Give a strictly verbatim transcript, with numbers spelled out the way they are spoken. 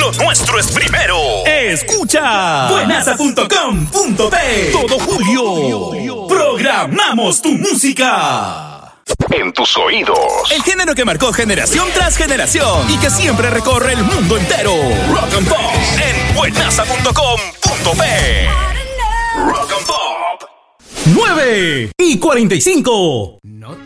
Lo nuestro es primero. Escucha buenaza punto com punto pe. Todo julio programamos tu música en tus oídos. El género que marcó generación tras generación y que siempre recorre el mundo entero. Rock and Pop en buenaza punto com punto pe. Rock and Pop. nueve y cuarenta y cinco. No